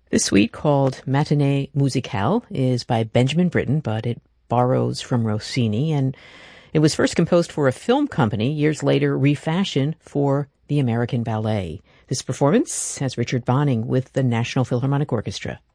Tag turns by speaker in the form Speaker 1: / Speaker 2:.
Speaker 1: This suite, called Matinée Musicale, is by Benjamin Britten, but it borrows from Rossini, and it was first composed for a film company, years later refashioned for the American Ballet. This performance has Richard Bonning with the National Philharmonic Orchestra.